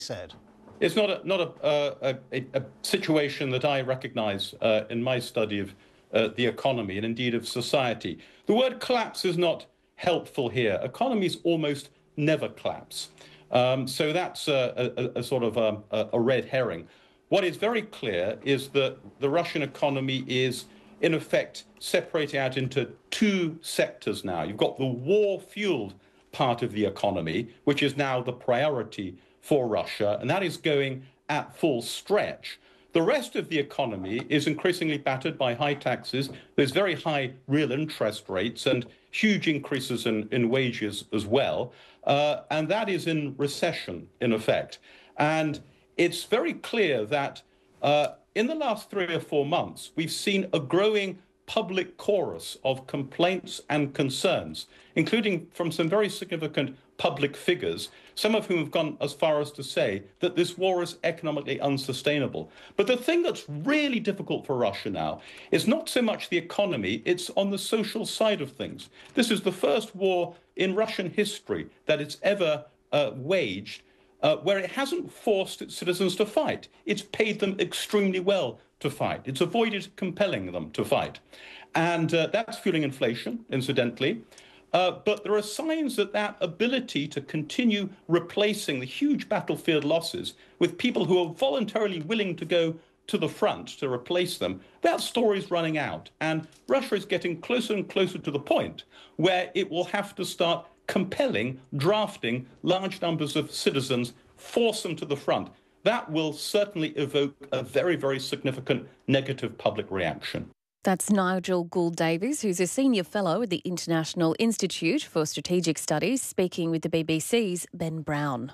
said. It's not a situation that I recognise in my study of the economy and indeed of society. The word collapse is not helpful here. Economies almost never collapse. So that's a sort of a red herring. What is very clear is that the Russian economy is, in effect, separating out into two sectors now. You've got the war-fueled part of the economy, which is now the priority for Russia, and that is going at full stretch. The rest of the economy is increasingly battered by high taxes. There's very high real interest rates and huge increases in wages as well. And that is in recession, in effect. And it's very clear that in the last 3 or 4 months, we've seen a growing public chorus of complaints and concerns, including from some very significant public figures, some of whom have gone as far as to say that this war is economically unsustainable. But the thing that's really difficult for Russia now is not so much the economy, it's on the social side of things. This is the first war in Russian history that it's ever waged where it hasn't forced its citizens to fight. It's paid them extremely well to fight. It's avoided compelling them to fight. And that's fueling inflation, incidentally. But there are signs that that ability to continue replacing the huge battlefield losses with people who are voluntarily willing to go to the front to replace them, that story's running out. And Russia is getting closer and closer to the point where it will have to start compelling, drafting large numbers of citizens, force them to the front. That will certainly evoke a very, very significant negative public reaction. That's Nigel Gould-Davies, who's a senior fellow at the International Institute for Strategic Studies, speaking with the BBC's Ben Brown.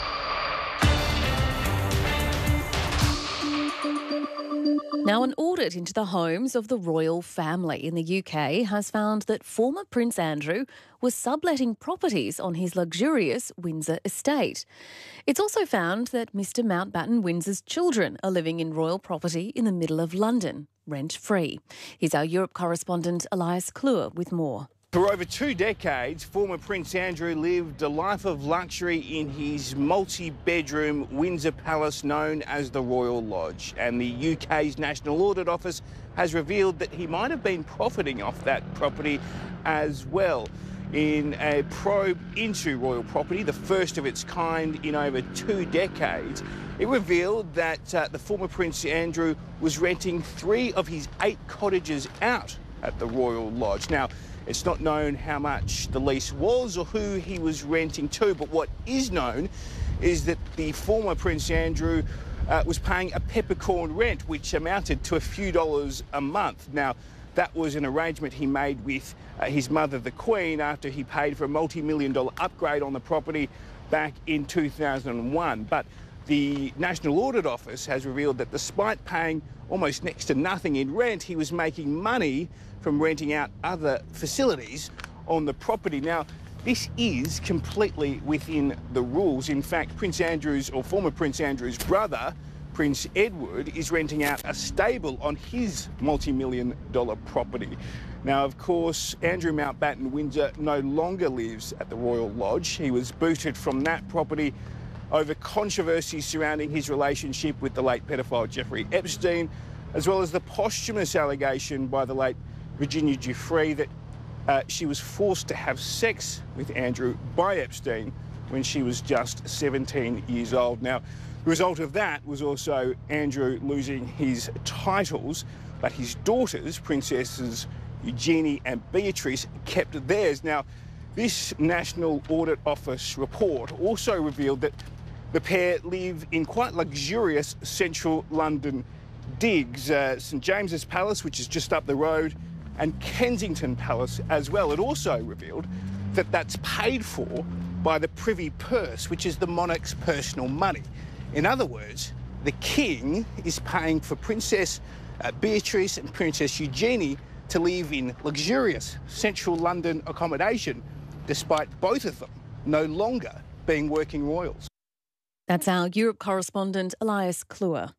Now, an audit into the homes of the royal family in the UK has found that former Prince Andrew was subletting properties on his luxurious Windsor estate. It's also found that Mr Mountbatten Windsor's children are living in royal property in the middle of London, rent-free. Here's our Europe correspondent Elias Kluwer with more. For over 2 decades, former Prince Andrew lived a life of luxury in his multi-bedroom Windsor Palace known as the Royal Lodge. And the UK's National Audit Office has revealed that he might have been profiting off that property as well. In a probe into royal property, the first of its kind in over 2 decades, it revealed that the former Prince Andrew was renting 3 of his 8 cottages out at the Royal Lodge. Now, it's not known how much the lease was or who he was renting to, but what is known is that the former Prince Andrew was paying a peppercorn rent, which amounted to a few dollars a month. Now, that was an arrangement he made with his mother, the Queen, after he paid for a multi-million-dollar upgrade on the property back in 2001. But the National Audit Office has revealed that despite paying almost next to nothing in rent, he was making money from renting out other facilities on the property. Now, this is completely within the rules. In fact, Prince Andrew's, or former Prince Andrew's brother, Prince Edward, is renting out a stable on his multi-million-dollar property. Now, of course, Andrew Mountbatten Windsor no longer lives at the Royal Lodge. He was booted from that property over controversies surrounding his relationship with the late pedophile Jeffrey Epstein, as well as the posthumous allegation by the late Virginia Giuffre that she was forced to have sex with Andrew by Epstein when she was just 17 years old. Now, the result of that was also Andrew losing his titles, but his daughters, Princesses Eugenie and Beatrice, kept theirs. Now, this National Audit Office report also revealed that the pair live in quite luxurious central London digs, St James's Palace, which is just up the road, and Kensington Palace as well. It also revealed that that's paid for by the Privy Purse, which is the monarch's personal money. In other words, the King is paying for Princess Beatrice and Princess Eugenie to live in luxurious central London accommodation, despite both of them no longer being working royals. That's our Europe correspondent Elias Kluwer.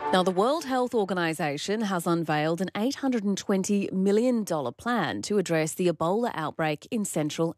Now, the World Health Organization has unveiled an $820 million plan to address the Ebola outbreak in Central